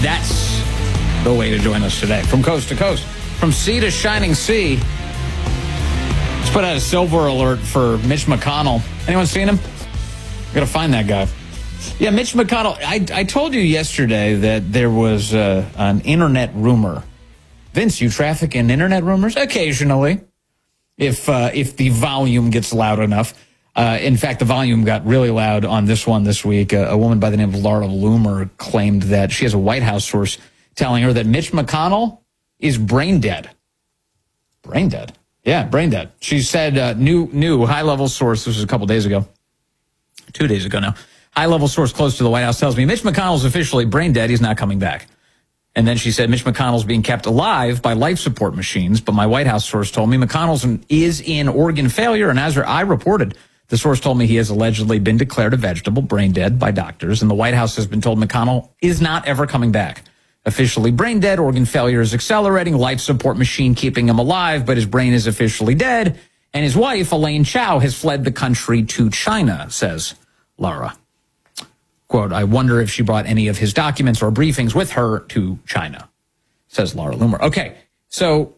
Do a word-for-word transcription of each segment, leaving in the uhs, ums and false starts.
That's the way to join us today. From coast to coast, from sea to shining sea. Let's put out a silver alert for Mitch McConnell. Anyone seen him? I gotta find that guy. Yeah, Mitch McConnell. I, I told you yesterday that there was uh, an internet rumor. Vince, you traffic in internet rumors? Occasionally, if uh, if the volume gets loud enough. Uh, in fact, the volume got really loud on this one this week. Uh, a woman by the name of Laura Loomer claimed that she has a White House source telling her that Mitch McConnell is brain dead. Brain dead? Yeah, brain dead. She said, uh, new, new high-level source, this was a couple days ago, two days ago now, high-level source close to the White House tells me Mitch McConnell's officially brain dead. He's not coming back. And then she said Mitch McConnell's being kept alive by life support machines, but my White House source told me McConnell's is in organ failure, and as I reported, the source told me he has allegedly been declared a vegetable, brain dead by doctors, and the White House has been told McConnell is not ever coming back. Officially brain dead, organ failure is accelerating, life support machine keeping him alive, but his brain is officially dead, and his wife, Elaine Chao, has fled the country to China, says Laura. Quote, I wonder if she brought any of his documents or briefings with her to China, says Laura Loomer. Okay, so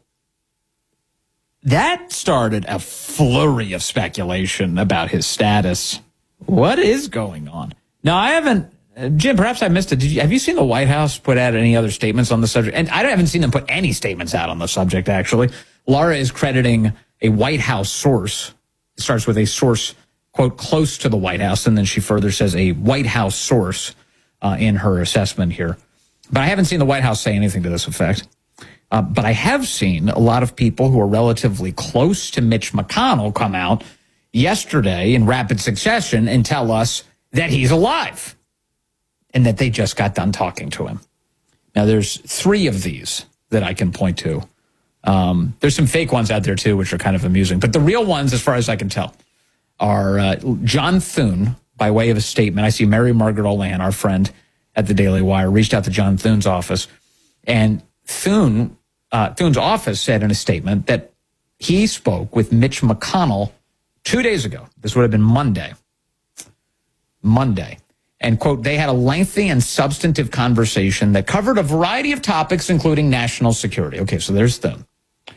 that started a flurry of speculation about his status. What is going on? Now, I haven't, uh, Jim, perhaps I missed it. Did you, have you seen the White House put out any other statements on the subject? And I haven't seen them put any statements out on the subject, actually. Laura is crediting a White House source. It starts with a source, quote, close to the White House, and then she further says a White House source uh, in her assessment here. But I haven't seen the White House say anything to this effect. Uh, but I have seen a lot of people who are relatively close to Mitch McConnell come out yesterday in rapid succession and tell us that he's alive and that they just got done talking to him. Now, there's three of these that I can point to. Um, there's some fake ones out there, too, which are kind of amusing. But the real ones, as far as I can tell, are uh, John Thune, by way of a statement. I see Mary Margaret Olahan, our friend at the Daily Wire, reached out to John Thune's office, and Thune, uh, Thune's office said in a statement that he spoke with Mitch McConnell two days ago. This would have been Monday. Monday. And, quote, they had a lengthy and substantive conversation that covered a variety of topics, including national security. Okay, so there's Thune.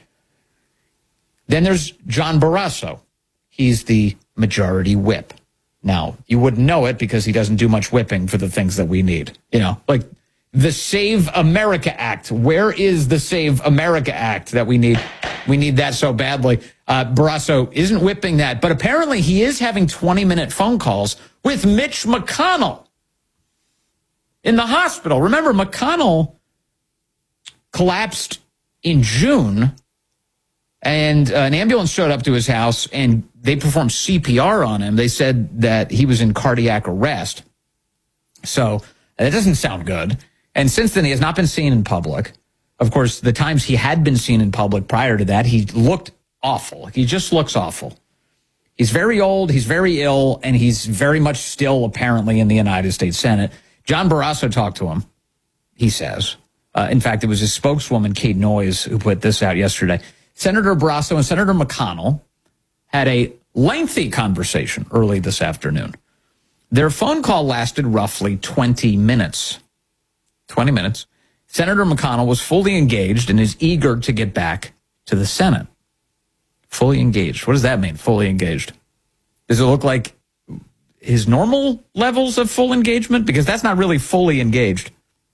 Then there's John Barrasso. He's the majority whip. Now, you wouldn't know it because he doesn't do much whipping for the things that we need. You know, like the Save America Act. Where is the Save America Act that we need? We need that so badly. Uh, Barrasso isn't whipping that, but apparently he is having twenty-minute phone calls with Mitch McConnell in the hospital. Remember, McConnell collapsed in June, and uh, an ambulance showed up to his house, and they performed C P R on him. They said that he was in cardiac arrest. So that doesn't sound good. And since then, he has not been seen in public. Of course, the times he had been seen in public prior to that, he looked awful. He just looks awful. He's very old, he's very ill, and he's very much still apparently in the United States Senate. John Barrasso talked to him, he says. Uh, in fact, it was his spokeswoman, Kate Noyes, who put this out yesterday. Senator Barrasso and Senator McConnell had a lengthy conversation early this afternoon. Their phone call lasted roughly twenty minutes. twenty minutes. Senator McConnell was fully engaged and is eager to get back to the Senate. Fully engaged. What does that mean, fully engaged? Does it look like his normal levels of full engagement? Because that's not really fully engaged.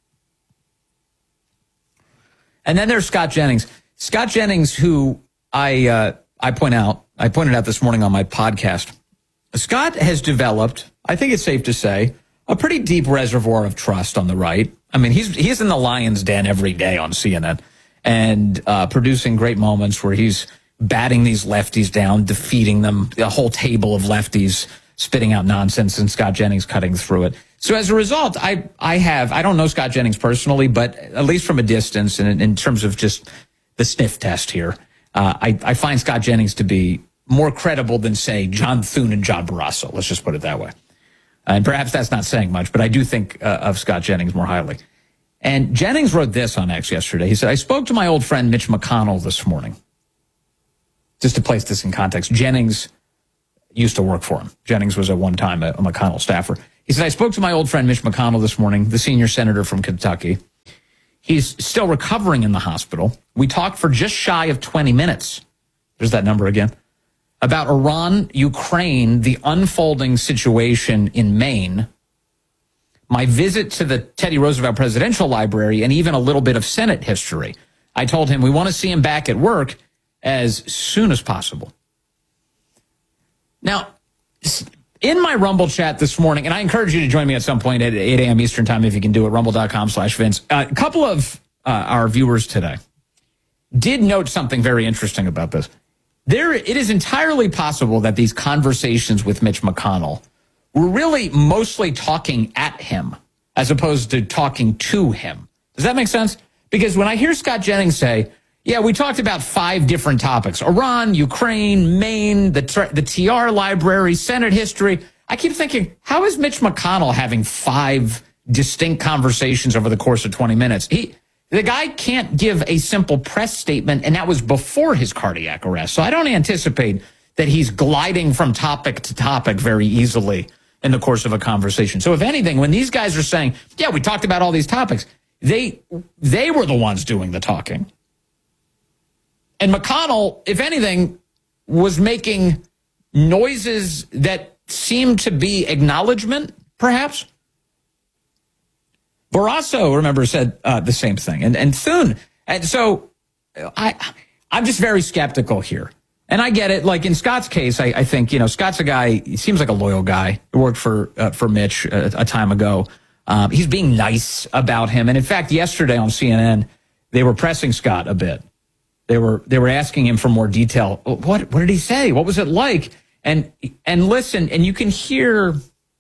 And then there's Scott Jennings. Scott Jennings, who I uh, I point out, I pointed out this morning on my podcast. Scott has developed, I think it's safe to say, a pretty deep reservoir of trust on the right. I mean, he's he's in the lion's den every day on C N N and uh, producing great moments where he's batting these lefties down, defeating them, a whole table of lefties spitting out nonsense, and Scott Jennings cutting through it. So as a result, I I have, I don't know Scott Jennings personally, but at least from a distance and in, in terms of just the sniff test here, uh, I, I find Scott Jennings to be more credible than, say, John Thune and John Barrasso. Let's just put it that way. And perhaps that's not saying much, but I do think uh, of Scott Jennings more highly. And Jennings wrote this on X yesterday. He said, I spoke to my old friend Mitch McConnell this morning. Just to place this in context, Jennings used to work for him. Jennings was at one time a, a McConnell staffer. He said, I spoke to my old friend Mitch McConnell this morning, the senior senator from Kentucky. He's still recovering in the hospital. We talked for just shy of twenty minutes. There's that number again. About Iran, Ukraine, the unfolding situation in Maine, my visit to the Teddy Roosevelt Presidential Library, and even a little bit of Senate history. I told him we want to see him back at work as soon as possible. Now, in my Rumble chat this morning, and I encourage you to join me at some point at eight a.m. Eastern time if you can do it, rumble.com slash Vince. Uh, a couple of uh, our viewers today did note something very interesting about this. There, it is entirely possible that these conversations with Mitch McConnell were really mostly talking at him as opposed to talking to him. Does that make sense? Because when I hear Scott Jennings say, yeah, we talked about five different topics, Iran, Ukraine, Maine, the, the T R library, Senate history, I keep thinking, how is Mitch McConnell having five distinct conversations over the course of twenty minutes? He, the guy can't give a simple press statement, and that was before his cardiac arrest. So I don't anticipate that he's gliding from topic to topic very easily in the course of a conversation. So if anything, when these guys are saying, yeah, we talked about all these topics, they they were the ones doing the talking. And McConnell, if anything, was making noises that seemed to be acknowledgement, perhaps. Barrasso, remember, said uh, the same thing. And, and Thune. And so I, I'm just very skeptical here. And I get it. Like in Scott's case, I, I think, you know, Scott's a guy, he seems like a loyal guy. He worked for, uh, for Mitch a, a time ago. Um, he's being nice about him. And in fact, yesterday on C N N, they were pressing Scott a bit. They were they were asking him for more detail. What what did he say? What was it like? And and listen, and you can hear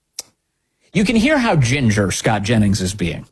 you can hear how ginger Scott Jennings is being.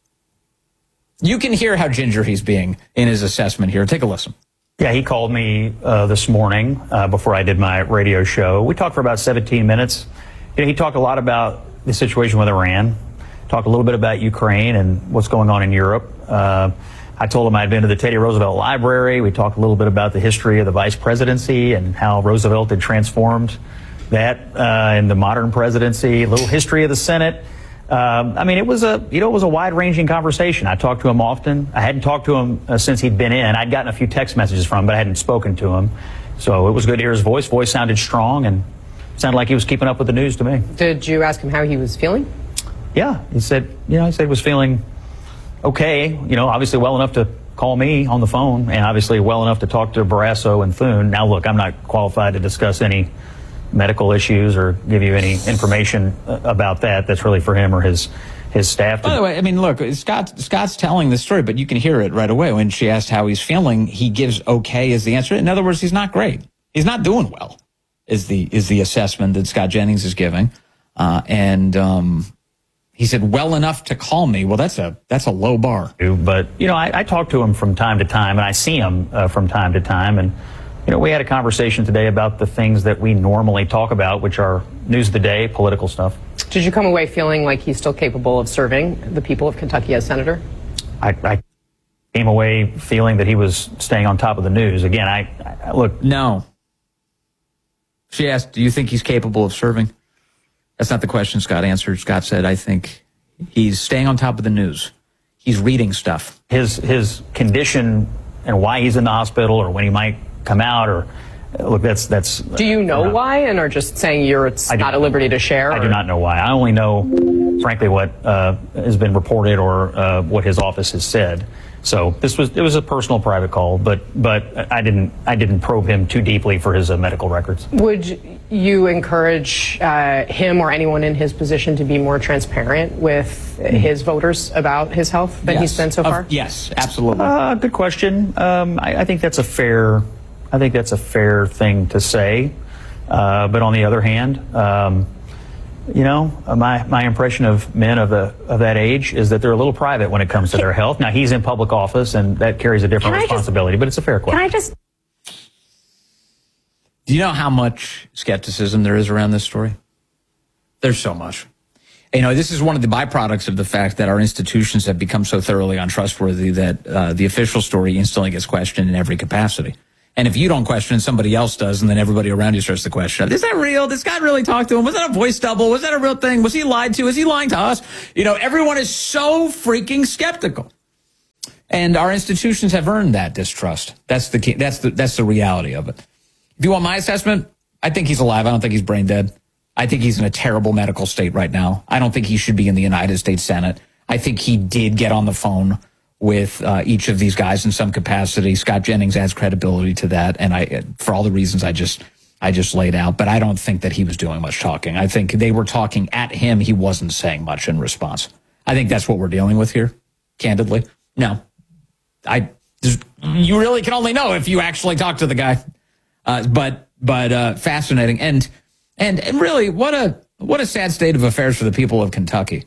You can hear how ginger he's being in his assessment here. Take a listen. Yeah, he called me uh, this morning uh, before I did my radio show. We talked for about seventeen minutes. You know, he talked a lot about the situation with Iran, talked a little bit about Ukraine and what's going on in Europe. Uh, I told him I'd been to the Teddy Roosevelt Library. We talked a little bit about the history of the vice presidency and how Roosevelt had transformed that uh, in the modern presidency, a little history of the Senate. Um, I mean, it was a, you know, it was a wide-ranging conversation. I talked to him often. I hadn't talked to him uh, since he'd been in. I'd gotten a few text messages from him, but I hadn't spoken to him. So it was good to hear his voice. Voice sounded strong and sounded like he was keeping up with the news to me. Did you ask him how he was feeling? Yeah, he said, you know, he said he was feeling okay, you know, obviously well enough to call me on the phone and obviously well enough to talk to Barrasso and Thune. Now, look, I'm not qualified to discuss any medical issues or give you any information about that. That's really for him or his his staff. By the way, I mean, look, Scott, Scott's telling the story, but you can hear it right away. When she asked how he's feeling, he gives okay as the answer. In other words, he's not great. He's not doing well, is the is the assessment that Scott Jennings is giving. Uh, and um he said, well enough to call me. Well, that's a that's a low bar. But, you know, I, I talk to him from time to time, and I see him uh, from time to time. And, you know, we had a conversation today about the things that we normally talk about, which are news of the day, political stuff. Did you come away feeling like he's still capable of serving the people of Kentucky as senator? I, I came away feeling that he was staying on top of the news. Again, I, I look. No. She asked, do you think he's capable of serving? That's not the question Scott answered. Scott said, I think he's staying on top of the news. He's reading stuff. His his condition and why he's in the hospital or when he might come out or look, that's that's. Do you know not, why and are just saying you're it's not at liberty to share? I or? do not know why. I only know, frankly, what uh, has been reported or uh, what his office has said. So this was it was a personal, private call, but but I didn't I didn't probe him too deeply for his uh, medical records. Would you encourage uh, him or anyone in his position to be more transparent with his voters about his health than yes. he's been so far? Uh, yes, absolutely. Uh, good question. Um, I, I think that's a fair I think that's a fair thing to say. Uh, but on the other hand. Um, You know, my my impression of men of the of that age is that they're a little private when it comes to their health. Now, he's in public office, and that carries a different responsibility, just, but it's a fair question. Can I just... Do you know how much skepticism there is around this story? There's so much. You know, this is one of the byproducts of the fact that our institutions have become so thoroughly untrustworthy that uh, the official story instantly gets questioned in every capacity. And if you don't question it, somebody else does, and then everybody around you starts to question, is that real? Did Scott really talk to him? Was that a voice double? Was that a real thing? Was he lied to? Is he lying to us? You know, everyone is so freaking skeptical. And our institutions have earned that distrust. That's the key, that's the that's the reality of it. If you want my assessment, I think he's alive. I don't think he's brain dead. I think he's in a terrible medical state right now. I don't think he should be in the United States Senate. I think he did get on the phone with uh, each of these guys in some capacity. Scott Jennings adds credibility to that, and I, for all the reasons I just I just laid out. But I don't think that he was doing much talking. I think they were talking at him. He wasn't saying much in response. I think that's what we're dealing with here, candidly. No, I you really can only know if you actually talk to the guy. Uh, but but uh, fascinating, and and and really, what a what a sad state of affairs for the people of Kentucky.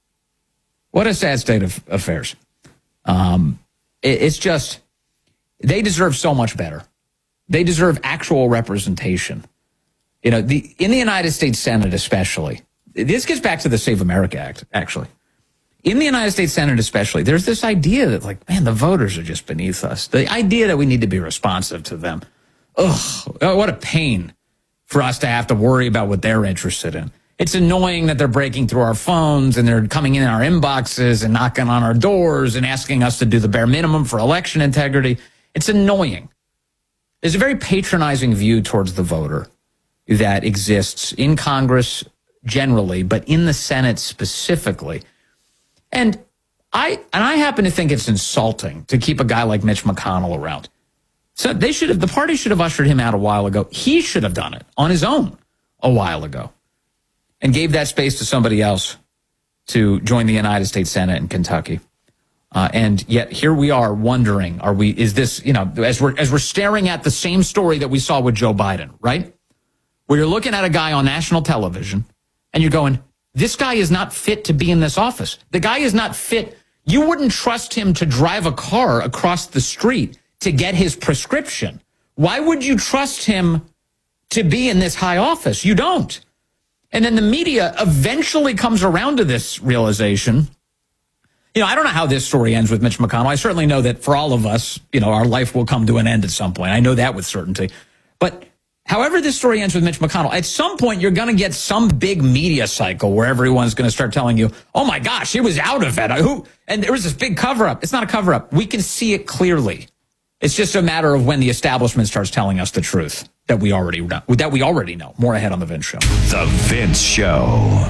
What a sad state of affairs. Um, it, it's just they deserve so much better. They deserve actual representation. You know, the in the United States Senate, especially. This gets back to the Save America Act, actually. In the United States Senate especially, there's this idea that, like, man, the voters are just beneath us. The idea that we need to be responsive to them. Ugh, what a pain for us to have to worry about what they're interested in. It's annoying that they're breaking through our phones and they're coming in our inboxes and knocking on our doors and asking us to do the bare minimum for election integrity. It's annoying. There's a very patronizing view towards the voter that exists in Congress generally, but in the Senate specifically. And I and I happen to think it's insulting to keep a guy like Mitch McConnell around. So they should have, the party should have ushered him out a while ago. He should have done it on his own a while ago and gave that space to somebody else to join the United States Senate in Kentucky. Uh, and yet here we are wondering, are we, is this, you know, as we're, as we're staring at the same story that we saw with Joe Biden, right? Where you're looking at a guy on national television and you're going, this guy is not fit to be in this office. The guy is not fit. You wouldn't trust him to drive a car across the street to get his prescription. Why would you trust him to be in this high office? You don't. And then the media eventually comes around to this realization. You know, I don't know how this story ends with Mitch McConnell. I certainly know that for all of us, you know, our life will come to an end at some point. I know that with certainty. But however this story ends with Mitch McConnell, at some point you're going to get some big media cycle where everyone's going to start telling you, oh my gosh, he was out of it. Who? And there was this big cover-up. It's not a cover-up. We can see it clearly. It's just a matter of when the establishment starts telling us the truth that we already know. That we already know. More ahead on The Vince Show. The Vince Show.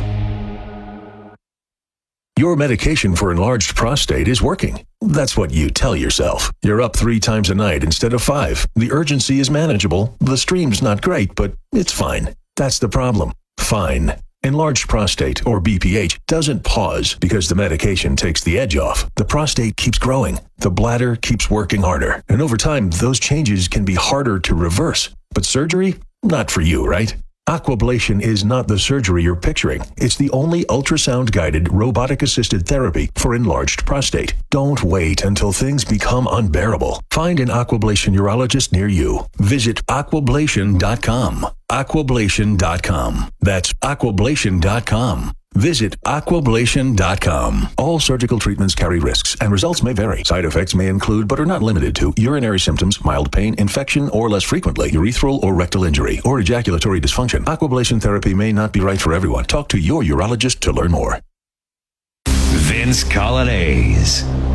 Your medication for enlarged prostate is working. That's what you tell yourself. You're up three times a night instead of five. The urgency is manageable. The stream's not great, but it's fine. That's the problem. Fine. Enlarged prostate, or B P H, doesn't pause because the medication takes the edge off. The prostate keeps growing. The bladder keeps working harder. And over time, those changes can be harder to reverse. But surgery? Not for you, right? Aquablation is not the surgery you're picturing. It's the only ultrasound-guided, robotic-assisted therapy for enlarged prostate. Don't wait until things become unbearable. Find an Aquablation urologist near you. Visit aquablation dot com. aquablation dot com. That's aquablation dot com. Visit aquablation dot com. All surgical treatments carry risks, and results may vary. Side effects may include, but are not limited to, urinary symptoms, mild pain, infection, or less frequently, urethral or rectal injury, or ejaculatory dysfunction. Aquablation therapy may not be right for everyone. Talk to your urologist to learn more. Vince Coglianese.